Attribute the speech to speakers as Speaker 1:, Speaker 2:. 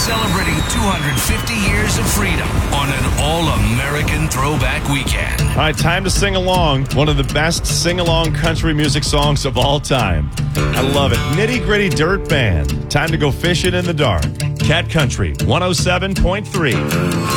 Speaker 1: celebrating 250 years of freedom on an all-American throwback weekend.
Speaker 2: All right, time to sing along. One of the best sing-along country music songs of all time. I love it. Nitty Gritty Dirt Band. Time to go fishing in the dark. Cat Country 107.3.